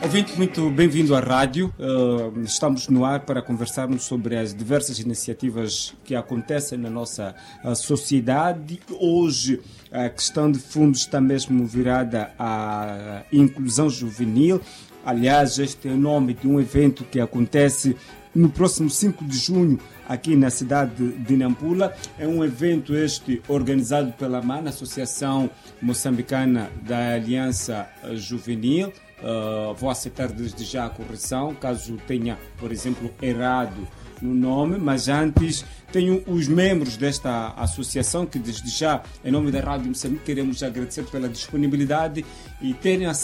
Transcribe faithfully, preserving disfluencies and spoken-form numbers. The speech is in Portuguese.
Ouvinte, muito bem-vindo à rádio. Uh, estamos no ar para conversarmos sobre as diversas iniciativas que acontecem na nossa uh, sociedade. Hoje, a questão de fundo está mesmo virada à inclusão juvenil. Aliás, este é o nome de um evento que acontece no próximo cinco de junho, aqui na cidade de Nampula. É um evento este organizado pela M A N, Associação Moçambicana da Aliança Juvenil. Uh, vou aceitar desde já a correção, caso tenha, por exemplo, errado no nome, mas antes tenho os membros desta associação que desde já, em nome da Rádio Moçambique, queremos agradecer pela disponibilidade e terem